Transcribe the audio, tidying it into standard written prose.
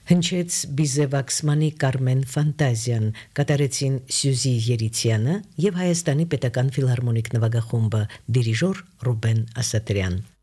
Հնչեց Բիզևաքսմանի Կարմեն Ֆանտազիան, կատարեցին Սյուզի Երիցյանը եւ Հայաստանի Պետական ֆիլհարմոնիկ նվագախումբը, դիրիժոր Ռուբեն Ասատրյան։